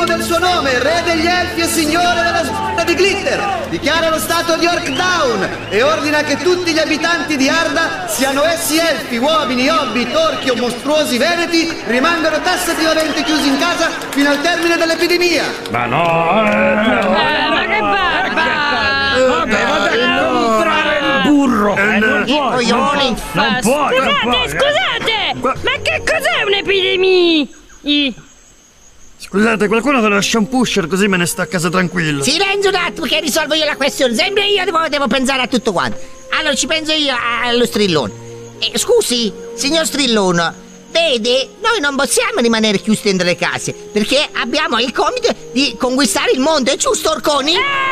del suo nome, re degli elfi e signore della spada di glitter, dichiara lo stato di Orkdown e ordina che tutti gli abitanti di Arda, siano essi elfi, uomini, hobbit, orchi o mostruosi veneti, rimangano tassativamente chiusi in casa fino al termine dell'epidemia. Ma no, ma che barba! non comprare il burro! Non puoi! Scusate! Ma che cos'è un'epidemia? Scusate, qualcuno conosce un pusher così me ne sto a casa tranquillo. Silenzio un attimo che risolvo io la questione. Sempre io devo pensare a tutto quanto. Allora ci penso io allo strillone. Scusi, signor strillone, vede, noi non possiamo rimanere chiusi dentro le case perché abbiamo il compito di conquistare il mondo, è giusto, Orconi?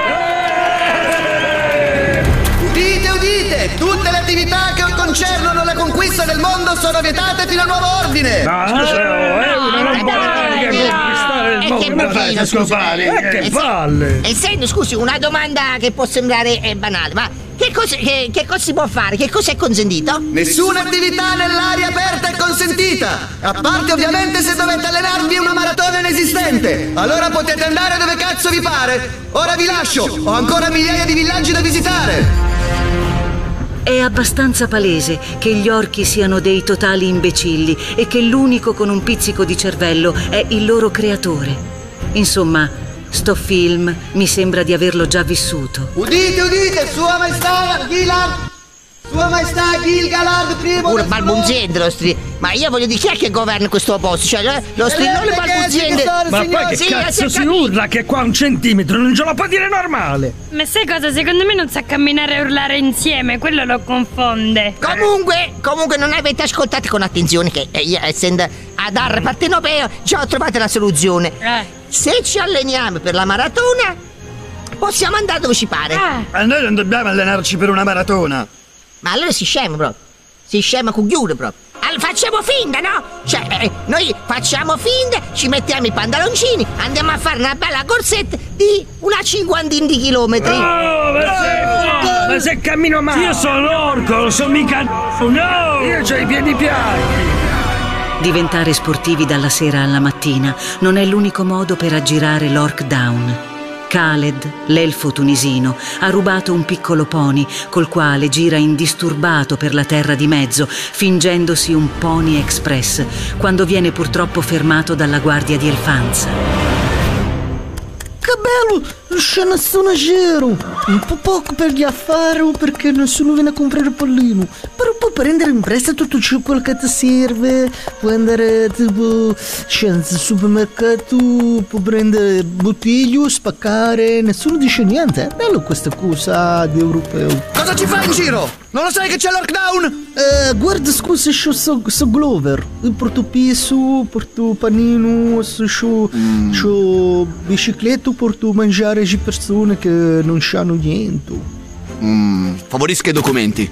Udite, udite! Tutte le attività che concernono la conquista del mondo sono vietate fino a nuovo ordine! Che palle! Essendo, scusi, una domanda che può sembrare banale, ma che cosa si può fare? Che cosa è consentito? Nessuna attività nell'aria aperta è consentita! A parte ovviamente se dovete allenarvi una maratona inesistente! Allora potete andare dove cazzo vi pare! Ora vi lascio! Ho ancora migliaia di villaggi da visitare! È abbastanza palese che gli orchi siano dei totali imbecilli e che l'unico con un pizzico di cervello è il loro creatore. Insomma, sto film mi sembra di averlo già vissuto. Udite, udite! Sua Maestà Gilgalad! Sua Maestà Gilgalad primo... Pure balbuziente lo ma io voglio dire, chi è che governa questo posto? Cioè, lo strillone balbuziente... Ma poi che cazzo si urla che qua 1 centimetro? Non ce lo può dire normale! Ma sai cosa? Secondo me non sa camminare e urlare insieme, quello lo confonde. Comunque non avete ascoltato con attenzione che io, essendo ad Arre Partenopeo, già ho trovato la soluzione. Se ci alleniamo per la maratona, possiamo andare dove ci pare. Ma noi non dobbiamo allenarci per una maratona. Ma allora si scema proprio. Si scema cugliure proprio. Allora facciamo finta, no? Cioè, noi facciamo finta, ci mettiamo i pantaloncini, andiamo a fare una bella corsetta di una 50 di chilometri. Ma se cammino male! Io sono orco, non sono mica... No! Io ho i piedi piani! Diventare sportivi dalla sera alla mattina non è l'unico modo per aggirare l'Orkdown. Khaled, l'elfo tunisino, ha rubato un piccolo pony col quale gira indisturbato per la terra di mezzo, fingendosi un pony express, quando viene purtroppo fermato dalla guardia di Elfanza. Che bello! Non c'è nessuno giro! Un po' poco per gli affari perché nessuno viene a comprare il pallino. Però puoi prendere in prestito tutto ciò che ti serve. Puoi andare tipo al supermercato, puoi prendere bottiglio, spaccare. Nessuno dice niente. È bello questa cosa di europeo. Cosa ci fai in giro? Non lo sai che c'è l'Orkdown? Guarda, scusa, so Glover. Porto peso, porto panino, c'ho bicicletta, porto mangiare a persone che non sanno niente. Favorisca i documenti.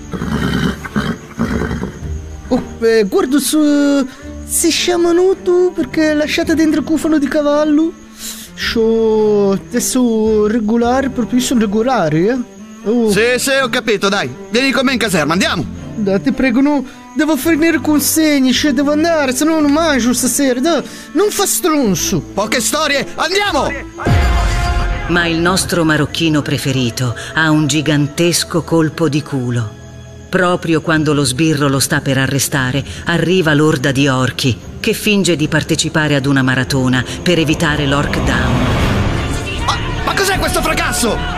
Guarda, si chiamano tu perché lasciate dentro il cufano di cavallo. C'ho adesso regolare, proprio sono regolare, Sì, ho capito, dai. Vieni con me in caserma, andiamo. Dai, ti prego, no. Devo finire consegni, devo andare, se no non mangio stasera. Dai, non fa stronzo. Poche storie, andiamo! Ma il nostro marocchino preferito ha un gigantesco colpo di culo. Proprio quando lo sbirro lo sta per arrestare, arriva l'orda di orchi che finge di partecipare ad una maratona per evitare l'Orkdown. Ma cos'è questo fracasso?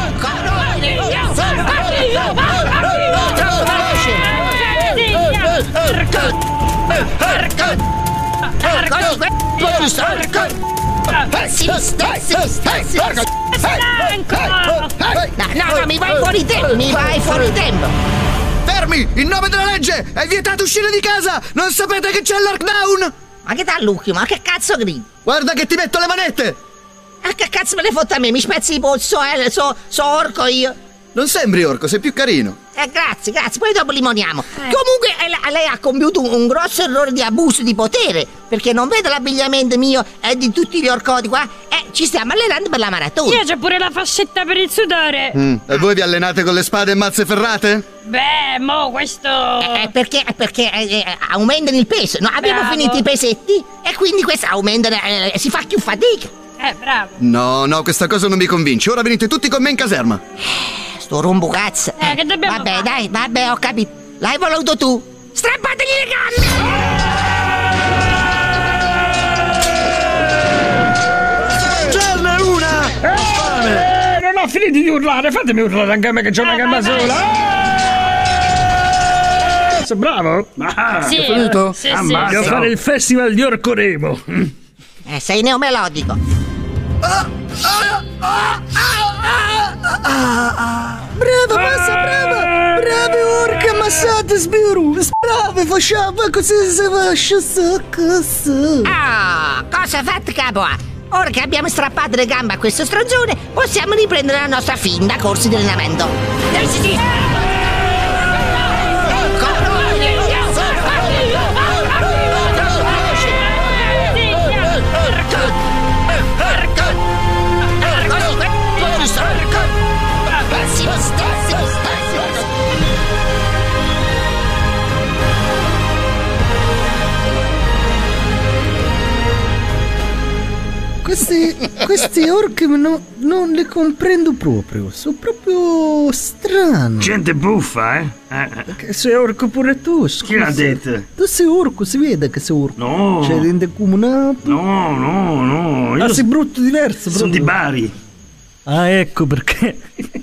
No, mi vai fuori tempo, Fermi! In nome della legge! È vietato uscire di casa! Non sapete che c'è l'Orkdown? Ma che t'allucchi? Ma che cazzo gridi? Guarda che ti metto le manette! Ma che cazzo me ne fotte a me? Mi spezzi i polso, so orco io. Non sembri orco, sei più carino. Grazie, poi dopo limoniamo. Comunque lei ha compiuto un grosso errore di abuso di potere, perché non vede l'abbigliamento mio e di tutti gli orcoti qua e ci stiamo allenando per la maratona. Io c'ho pure la fascetta per il sudore. E voi vi allenate con le spade e mazze ferrate? Beh, mo questo... Perché aumentano il peso. No, abbiamo finito i pesetti e quindi questo aumenta, si fa più fatica. Bravo. No, questa cosa non mi convince. Ora venite tutti con me in caserma. Sto rombucazzo. Che dobbiamo Vabbè, fare? dai, vabbè, ho capito. L'hai voluto tu. Strappategli le gambe! C'è una! Non ho finito di urlare, fatemi urlare anche a me che c'ho una gamba sola. Sei bravo? Sì, Hai finito? sì, Devo fare il festival di Orcoremo. Sei neomelodico. Brava, passa, brava! Brave orche ammassate, sbiru! Brave, facciamo così si faccia cosa! Ah, cosa fatta, capo? Ora che abbiamo strappato le gambe a questo stronzone, possiamo riprendere la nostra finta corsa di allenamento. Dai, sì. Queste orche non le comprendo proprio, sono proprio strane. Gente buffa, eh? Che sei orco pure tu, scusa. Chi l'ha detto? Tu sei orco, si vede che sei orco. No. Cioè, rende comunato. No. Io sei brutto diverso, sono di proprio. Bari. Ah, ecco perché.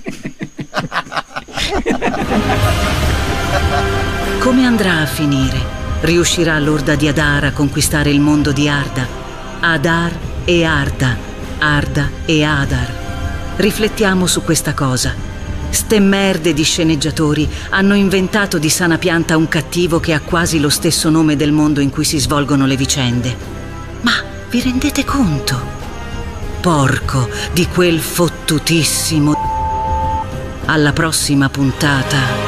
Come andrà a finire? Riuscirà l'orda di Adar a conquistare il mondo di Arda? Adar e Arda, Arda e Adar. Riflettiamo su questa cosa. Ste merde di sceneggiatori hanno inventato di sana pianta un cattivo che ha quasi lo stesso nome del mondo in cui si svolgono le vicende. Ma vi rendete conto? Porco di quel fottutissimo. Alla prossima puntata.